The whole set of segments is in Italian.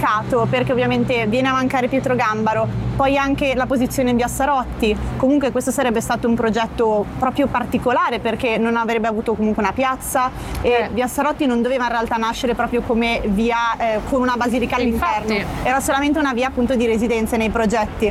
peccato, perché ovviamente viene a mancare Pietro Gambaro, poi anche la posizione in via Sarotti. Comunque questo sarebbe stato un progetto proprio particolare, perché non avrebbe avuto comunque una piazza e via Sarotti non doveva in realtà nascere proprio come via con una basilica all'interno, era solamente una via appunto di residenze nei progetti.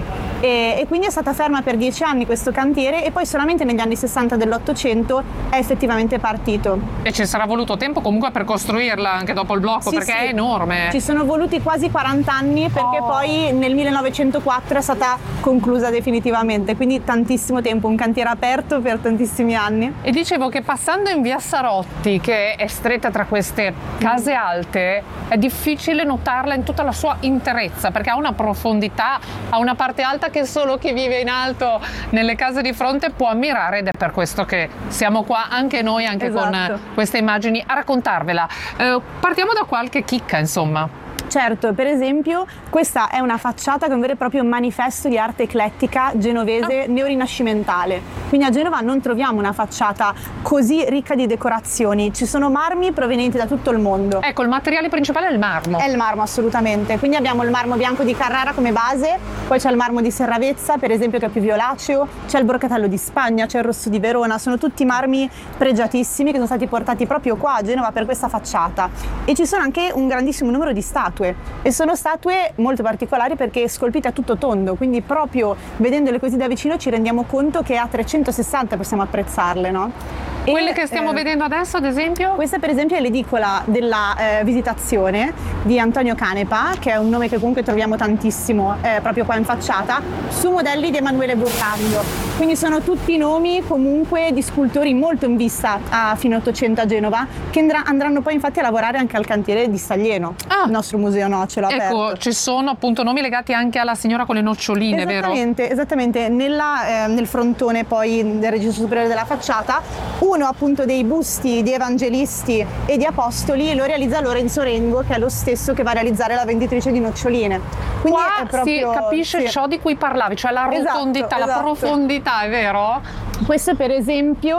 E quindi è stata ferma per 10 anni questo cantiere, e poi solamente negli anni 60 dell'800 è effettivamente partito. E ci sarà voluto tempo comunque per costruirla anche dopo il blocco, perché è enorme. Ci sono voluti quasi 40 anni, perché poi nel 1904 è stata conclusa definitivamente, quindi tantissimo tempo, un cantiere aperto per tantissimi anni. E dicevo che passando in via Sarotti, che è stretta tra queste case alte, è difficile notarla in tutta la sua interezza, perché ha una profondità, ha una parte alta che solo chi vive in alto nelle case di fronte può ammirare, ed è per questo che siamo qua anche noi, anche con queste immagini, a raccontarvela. Partiamo da qualche chicca, insomma. Certo, per esempio questa è una facciata che è un vero e proprio manifesto di arte eclettica genovese neorinascimentale. Quindi a Genova non troviamo una facciata così ricca di decorazioni, ci sono marmi provenienti da tutto il mondo. Ecco, il materiale principale è il marmo. È il marmo, assolutamente. Quindi abbiamo il marmo bianco di Carrara come base, poi c'è il marmo di Serravezza, per esempio, che è più violaceo, c'è il Broccatello di Spagna, c'è il rosso di Verona, sono tutti marmi pregiatissimi che sono stati portati proprio qua a Genova per questa facciata. E ci sono anche un grandissimo numero di statue, e sono statue molto particolari perché scolpite a tutto tondo, quindi proprio vedendole così da vicino ci rendiamo conto che a 360 possiamo apprezzarle, no? Quelle che stiamo vedendo adesso, ad esempio? Questa per esempio è l'edicola della Visitazione di Antonio Canepa, che è un nome che comunque troviamo tantissimo proprio qua in facciata, su modelli di Emanuele Burlando. Quindi sono tutti nomi comunque di scultori molto in vista a fine 800 a Genova, che andranno poi infatti a lavorare anche al cantiere di Staglieno, il nostro museo nocelo aperto. Ecco, ci sono appunto nomi legati anche alla signora con le noccioline, vero? Esattamente, nel frontone poi del registro superiore della facciata, uno appunto dei busti di evangelisti e di apostoli lo realizza Lorenzo Rengo, che è lo stesso che va a realizzare la venditrice di noccioline. Quindi qua è proprio, si capisce ciò di cui parlavi, cioè la rotondità, la profondità, è vero? Questo per esempio,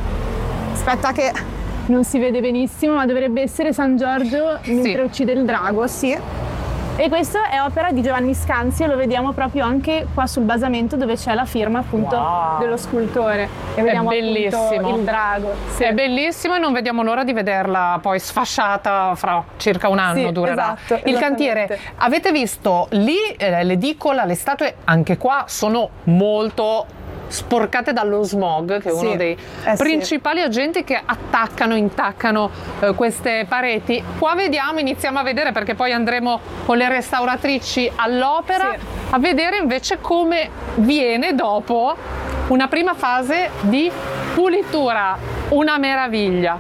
aspetta che non si vede benissimo, ma dovrebbe essere San Giorgio mentre uccide il drago, E questo è opera di Giovanni Scanzi, e lo vediamo proprio anche qua sul basamento, dove c'è la firma appunto dello scultore. E vediamo appunto il drago. È bellissimo, e non vediamo l'ora di vederla poi sfasciata fra circa un anno, durerà. Il cantiere, avete visto lì l'edicola, le statue anche qua sono molto sporcate dallo smog, che è uno dei principali agenti che intaccano queste pareti. Qua iniziamo a vedere, perché poi andremo con le restauratrici all'opera a vedere invece come viene dopo una prima fase di pulitura. Una meraviglia.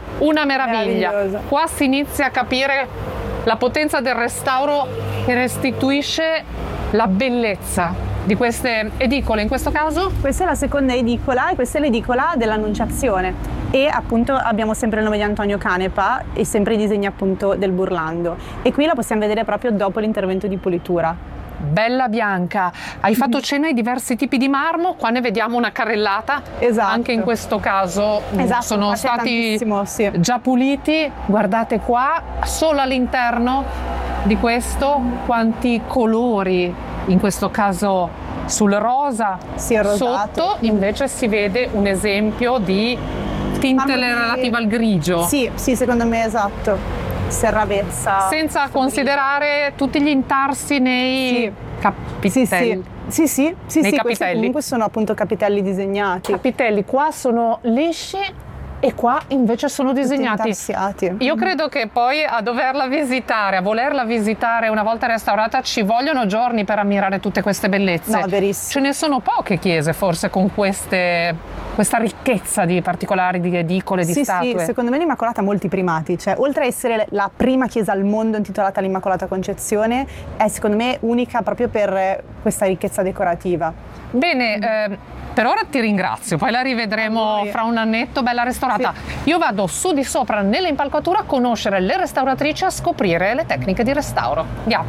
Qua si inizia a capire la potenza del restauro, che restituisce la bellezza di queste edicole. In questo caso questa è la seconda edicola, e questa è l'edicola dell'Annunciazione, e appunto abbiamo sempre il nome di Antonio Canepa e sempre i disegni appunto del Burlando, e qui la possiamo vedere proprio dopo l'intervento di pulitura. Bella bianca. Hai fatto cenno ai diversi tipi di marmo, qua ne vediamo una carrellata. Anche in questo caso sono stati già puliti. Guardate qua, solo all'interno di questo, quanti colori, in questo caso sul rosa, sotto invece si vede un esempio di tinte relative al grigio. Sì, secondo me Serravezza. Senza considerare tutti gli intarsi nei capitelli. Sì, questi comunque sono appunto capitelli disegnati. Capitelli qua sono lisci, e qua invece sono disegnati. Io credo che poi a volerla visitare una volta restaurata, ci vogliono giorni per ammirare tutte queste bellezze. No, verissimo. Ce ne sono poche chiese forse con questa ricchezza di particolari, di edicole, di statue. Sì, secondo me l'Immacolata ha molti primati, cioè oltre a essere la prima chiesa al mondo intitolata all'Immacolata Concezione, è secondo me unica proprio per questa ricchezza decorativa. Bene, per ora ti ringrazio, poi la rivedremo fra un annetto bella restaurata. Io vado su di sopra nelle impalcature a conoscere le restauratrici, a scoprire le tecniche di restauro. Andiamo.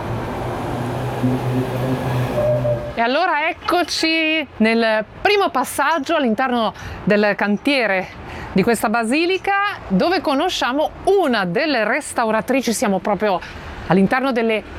E allora eccoci nel primo passaggio all'interno del cantiere di questa basilica, dove conosciamo una delle restauratrici. Siamo proprio all'interno delle